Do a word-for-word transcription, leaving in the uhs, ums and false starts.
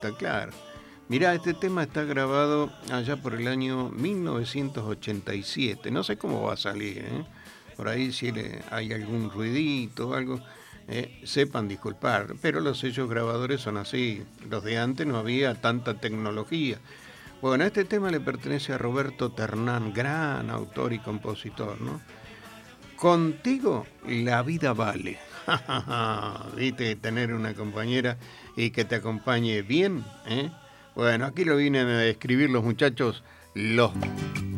Está claro. Mirá, este tema está grabado allá por el año mil novecientos ochenta y siete. No sé cómo va a salir, ¿eh? Por ahí si le- hay algún ruidito o algo, eh, sepan disculpar. Pero los sellos grabadores son así. Los de antes no había tanta tecnología. Bueno, este tema le pertenece a Roberto Ternán, gran autor y compositor, ¿no? Contigo la vida vale. Viste, tener una compañera y que te acompañe bien, ¿eh? Bueno, aquí lo vienen a escribir los muchachos, los